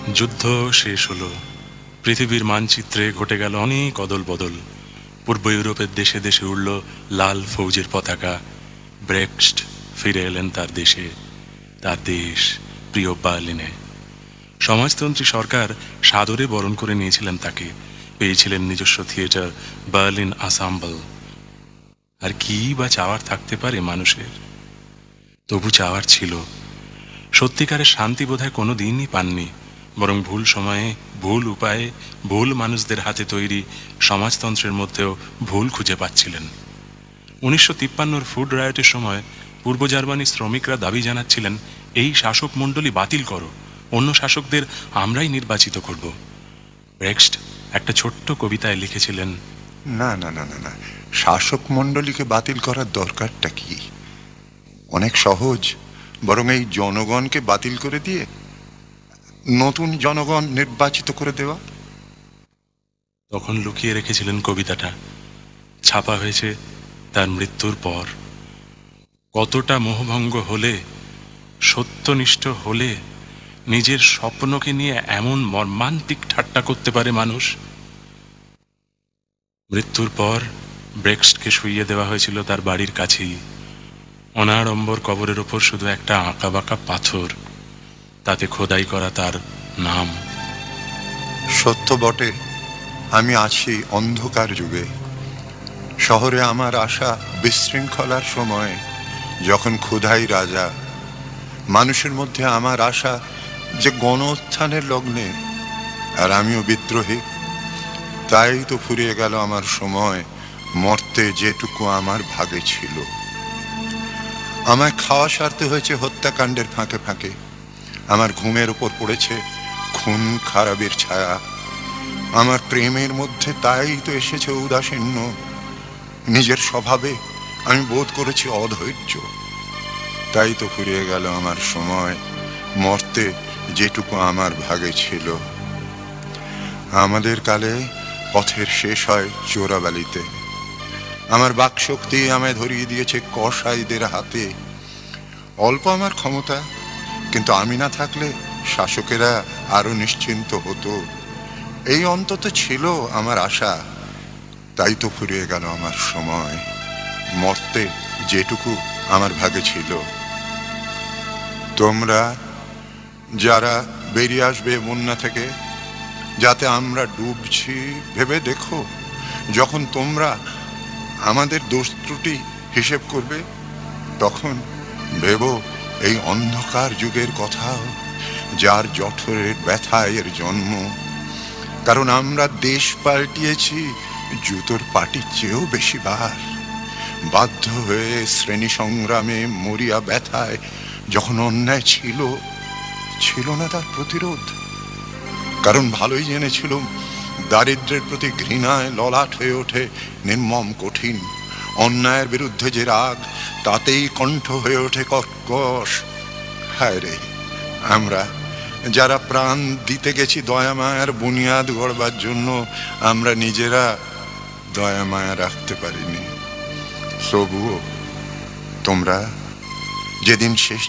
যুদ্ধ শেষ হলো। পৃথিবীর মানচিত্রে ঘটে গেল অনেক অদল বদল। পূর্ব ইউরোপের দেশে দেশে উড়ল লাল ফৌজের পতাকা। ব্রেক্সট ফিরে এলেন তার দেশে, তার দেশ প্রিয় বার্লিনে। সমাজতন্ত্রী সরকার সাদরে বরণ করে নিয়েছিলেন তাকে, পেয়েছিলেন নিজস্ব থিয়েটার বার্লিন আসাম্বল। আর কি বা চাওয়ার থাকতে পারে মানুষের? তবু চাওয়ার ছিল, সত্যিকারের শান্তি বোধহয় কোনো দিনই পাননি, বরং ভুল সময়ে ভুল উপায়ে ভুল মানুষদের হাতে তৈরি সমাজতন্ত্রের মধ্যেও ভুল খুঁজে পাচ্ছিলেন। 1953 ফুড রায়টের সময় পূর্ব জার্মানির শ্রমিকরা দাবি জানাচ্ছিলেন, এই শাসক মণ্ডলী বাতিল করো, অন্য শাসকদের আমরাই নির্বাচিত করব। ব্রেক্সট একটা ছোট্ট কবিতায় লিখেছিলেন, না না না না না, শাসক মণ্ডলীকে বাতিল করার দরকারটা কি? অনেক সহজ, বরং এই জনগণকে বাতিল করে দিয়ে নতুন জনগণ নির্বাচিত করে দেওয়া। তখন লুকিয়ে রেখেছিলেন কবিতাটা, ছাপা হয়েছে তার মৃত্যুর পর। কতটা মোহভঙ্গ হলে, সত্যনিষ্ঠ হলে নিজের স্বপ্নকে নিয়ে এমন মর্মান্তিক ঠাট্টা করতে পারে মানুষ? মৃত্যুর পর ব্রেক্সটকে শুইয়ে দেওয়া হয়েছিল তার বাড়ির কাছেই। অনাড়ম্বর কবরের ওপর শুধু একটা আঁকাবাঁকা পাথর, তাতে খোদাই করা তার নাম। সত্য বটে, আমি আছি অন্ধকার যুগে। শহরে আমার আশা বিশৃঙ্খলার সময়, যখন ক্ষুধাই রাজা। মানুষের মধ্যে আমার আশা যে গণ উত্থানের লগ্নে, আর আমিও বিদ্রোহী। তাই তো ফুরিয়ে গেল আমার সময়, মরতে যেটুকু আমার ভাগে ছিল। আমায় খাওয়া সারতে হয়েছে হত্যাকাণ্ডের ফাঁকে ফাঁকে। আমার ঘুমের উপর পড়েছে খুন খারাপের ছায়া। আমার প্রেমের মধ্যে তাই তো এসেছে উদাসীন্য। নিজের স্বভাবে আমি বোধ করেছি অধৈর্য। তাই তো ফুরিয়ে গেল আমার সময়, মরতে যেটুকু আমার ভাগে ছিল। আমাদের কালে পথের শেষ হয় চোরাবালিতে। আমার বাকশক্তি আমায় ধরিয়ে দিয়েছে কসাইদের হাতে। অল্প আমার ক্ষমতা, কিন্তু আমি না থাকলে শাসকেরা আরো নিশ্চিন্ত হতো। এই অন্তত ছিল আমার আশা। তাই তো ফুরিয়ে গেল আমার সময়, মরতে যেটুকু আমার ভাগে ছিল। তোমরা যারা বেরিয়ে আসবে বন্যা থেকে, যাতে আমরা ডুবছি ভেবে দেখো। যখন তোমরা আমাদের দোষ ত্রুটি হিসেব করবে, তখন ভেবো এই অন্ধকার যুগের কথাও, যার জঠরের ব্যথায় এর জন্ম। কারণ আমরা দেশ পাল্টিয়েছি জুতোর পাটির চেয়েও বেশি বার। বাধ্য হয়ে শ্রেণী সংগ্রামে মরিয়া ব্যথায়, যখন অন্যায় ছিল, ছিল না তার প্রতিরোধ। কারণ ভালোই জেনেছিল দারিদ্র্যের প্রতি ঘৃণায় ললাট হয়ে ওঠে নির্মম কঠিন। অন্যায়ের বিরুদ্ধে যে রাগ, তাতেই কণ্ঠ হয়ে ওঠে কর্কশ। হায় রে, আমরা যারা প্রাণ দিতে গেছি দয়া মায়ার বুনিয়াদ গড়বার জন্য, আমরা নিজেরা দয়া মায়া রাখতে পারিনি। তবুও তোমরা যেদিন শেষ